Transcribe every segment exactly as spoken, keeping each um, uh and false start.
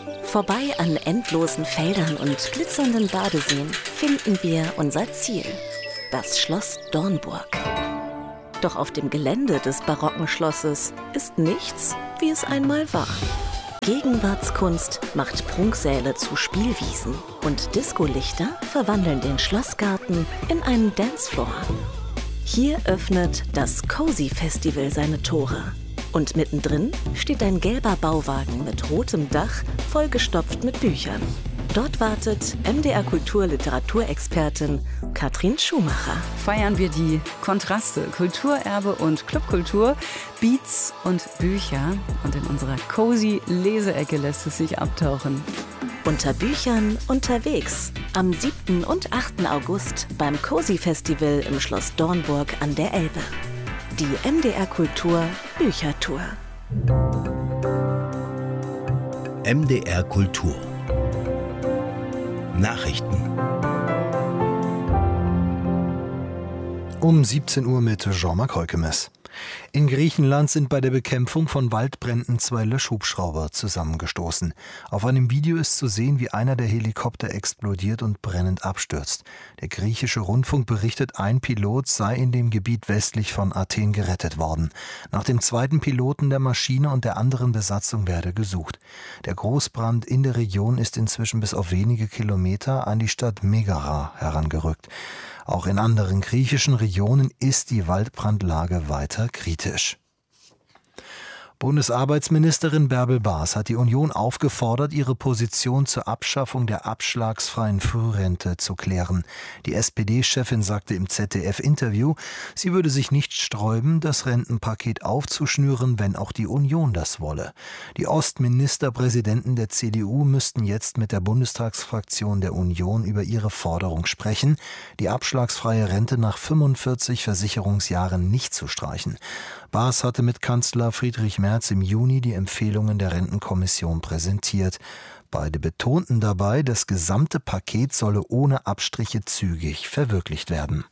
Vorbei an endlosen Feldern und glitzernden Badeseen finden wir unser Ziel, das Schloss Dornburg. Doch auf dem Gelände des barocken Schlosses ist nichts, wie es einmal war. Gegenwartskunst macht Prunksäle zu Spielwiesen und Discolichter verwandeln den Schlossgarten in einen Dancefloor. Hier öffnet das Cozy Festival seine Tore. Und mittendrin steht ein gelber Bauwagen mit rotem Dach, vollgestopft mit Büchern. Dort wartet M D R Kultur-Literaturexpertin Katrin Schumacher. Feiern wir die Kontraste, Kulturerbe und Clubkultur, Beats und Bücher. Und in unserer cozy Leseecke lässt es sich abtauchen. Unter Büchern unterwegs. Am siebten und achten August beim Cozy Festival im Schloss Dornburg an der Elbe. Die M D R Kultur Büchertour. M D R Kultur Nachrichten. Um siebzehn Uhr mit Jean-Marc Heukemes. In Griechenland sind bei der Bekämpfung von Waldbränden zwei Löschhubschrauber zusammengestoßen. Auf einem Video ist zu sehen, wie einer der Helikopter explodiert und brennend abstürzt. Der griechische Rundfunk berichtet, ein Pilot sei in dem Gebiet westlich von Athen gerettet worden. Nach dem zweiten Piloten der Maschine und der anderen Besatzung werde gesucht. Der Großbrand in der Region ist inzwischen bis auf wenige Kilometer an die Stadt Megara herangerückt. Auch in anderen griechischen Regionen ist die Waldbrandlage weiter kritisch. Bundesarbeitsministerin Bärbel Baas hat die Union aufgefordert, ihre Position zur Abschaffung der abschlagsfreien Frührente zu klären. Die S P D-Chefin sagte im Z D F-Interview, sie würde sich nicht sträuben, das Rentenpaket aufzuschnüren, wenn auch die Union das wolle. Die Ostministerpräsidenten der C D U müssten jetzt mit der Bundestagsfraktion der Union über ihre Forderung sprechen, die abschlagsfreie Rente nach fünfundvierzig Versicherungsjahren nicht zu streichen. Baas hatte mit Kanzler Friedrich Merz im Juni die Empfehlungen der Rentenkommission präsentiert. Beide betonten dabei, das gesamte Paket solle ohne Abstriche zügig verwirklicht werden.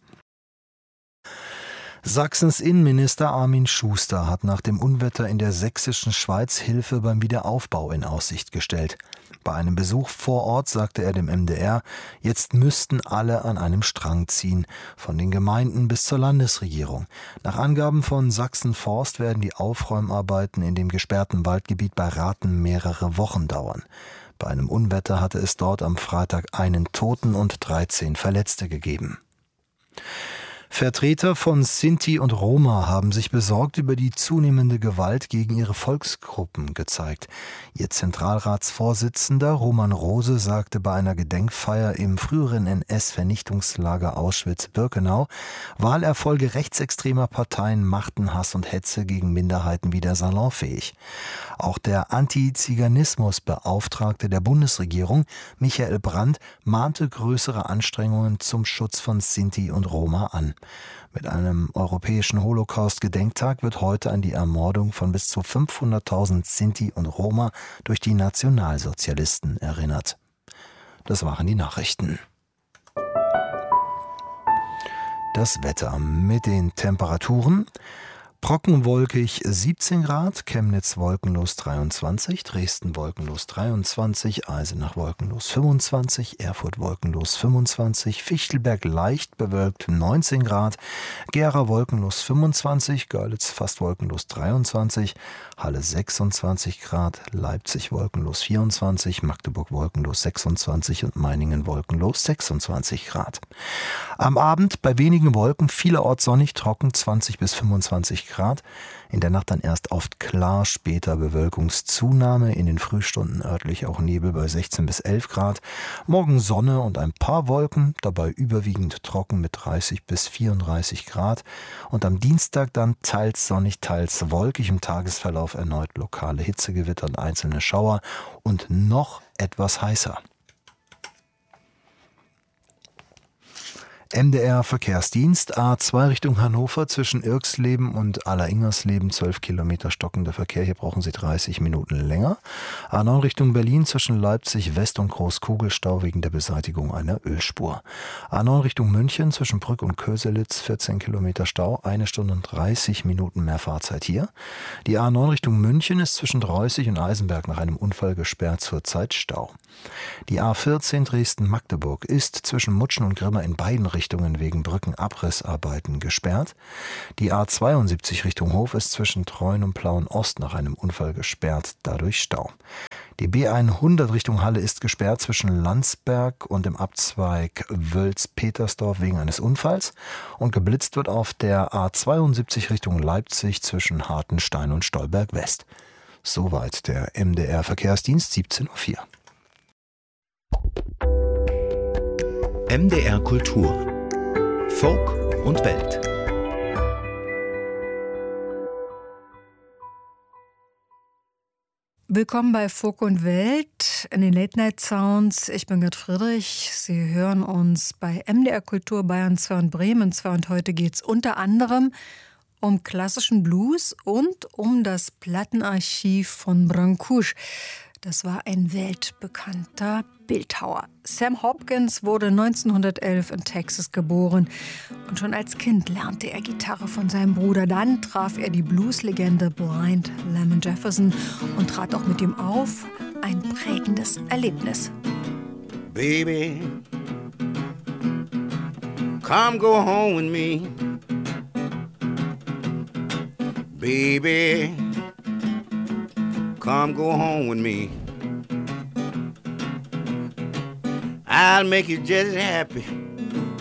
Sachsens Innenminister Armin Schuster hat nach dem Unwetter in der sächsischen Schweiz Hilfe beim Wiederaufbau in Aussicht gestellt. Bei einem Besuch vor Ort sagte er dem M D R, jetzt müssten alle an einem Strang ziehen, von den Gemeinden bis zur Landesregierung. Nach Angaben von Sachsen Forst werden die Aufräumarbeiten in dem gesperrten Waldgebiet bei Rathen mehrere Wochen dauern. Bei einem Unwetter hatte es dort am Freitag einen Toten und dreizehn Verletzte gegeben. Vertreter von Sinti und Roma haben sich besorgt über die zunehmende Gewalt gegen ihre Volksgruppen gezeigt. Ihr Zentralratsvorsitzender Roman Rose sagte bei einer Gedenkfeier im früheren N S-Vernichtungslager Auschwitz-Birkenau, Wahlerfolge rechtsextremer Parteien machten Hass und Hetze gegen Minderheiten wieder salonfähig. Auch der Antiziganismusbeauftragte der Bundesregierung, Michael Brandt, mahnte größere Anstrengungen zum Schutz von Sinti und Roma an. Mit einem europäischen Holocaust-Gedenktag wird heute an die Ermordung von bis zu fünfhunderttausend Sinti und Roma durch die Nationalsozialisten erinnert. Das waren die Nachrichten. Das Wetter mit den Temperaturen. Trockenwolkig siebzehn Grad, Chemnitz wolkenlos dreiundzwanzig, Dresden wolkenlos dreiundzwanzig, Eisenach wolkenlos fünfundzwanzig, Erfurt wolkenlos fünfundzwanzig, Fichtelberg leicht bewölkt neunzehn Grad, Gera wolkenlos fünfundzwanzig, Görlitz fast wolkenlos dreiundzwanzig, Halle sechsundzwanzig Grad, Leipzig wolkenlos vierundzwanzig, Magdeburg wolkenlos sechsundzwanzig und Meiningen wolkenlos sechsundzwanzig Grad. Am Abend bei wenigen Wolken, vielerorts sonnig, trocken zwanzig bis fünfundzwanzig Grad. In der Nacht dann erst oft klar, später Bewölkungszunahme, in den Frühstunden örtlich auch Nebel bei sechzehn bis elf Grad. Morgen Sonne und ein paar Wolken, dabei überwiegend trocken mit dreißig bis vierunddreißig Grad. Und am Dienstag dann teils sonnig, teils wolkig, im Tagesverlauf erneut lokale Hitzegewitter und einzelne Schauer und noch etwas heißer. M D R Verkehrsdienst, A zwei Richtung Hannover zwischen Irxleben und Alleringers-Leben, zwölf Kilometer stockender Verkehr, hier brauchen Sie dreißig Minuten länger. A neun Richtung Berlin zwischen Leipzig West und Großkugelstau wegen der Beseitigung einer Ölspur. A neun Richtung München zwischen Brück und Köselitz, vierzehn Kilometer Stau, eine Stunde und dreißig Minuten mehr Fahrzeit hier. Die A neun Richtung München ist zwischen Dreußig und Eisenberg nach einem Unfall gesperrt, zurzeit Stau. Die A vierzehn Dresden-Magdeburg ist zwischen Mutschen und Grimma in beiden Richtungen wegen Brückenabrissarbeiten gesperrt. Die A zweiundsiebzig Richtung Hof ist zwischen Treuen und Plauen-Ost nach einem Unfall gesperrt, dadurch Stau. Die B hundert Richtung Halle ist gesperrt zwischen Landsberg und dem Abzweig Wölz-Petersdorf wegen eines Unfalls und geblitzt wird auf der A zweiundsiebzig Richtung Leipzig zwischen Hartenstein und Stolberg West. Soweit der M D R Verkehrsdienst, siebzehn Uhr vier. M D R Kultur. Folk und Welt. Willkommen bei Folk und Welt in den Late Night Sounds. Ich bin Gerd Friedrich. Sie hören uns bei M D R Kultur Bayern zwei und Bremen zwei und heute geht es unter anderem um klassischen Blues und um das Plattenarchiv von Brancusi. Das war ein weltbekannter Bildhauer. Sam Hopkins wurde neunzehnhundertelf in Texas geboren und schon als Kind lernte er Gitarre von seinem Bruder. Dann traf er die Blueslegende Blind Lemon Jefferson und trat auch mit ihm auf. Ein prägendes Erlebnis. Baby, come go home with me. Baby, come go home with me. I'll make you just as happy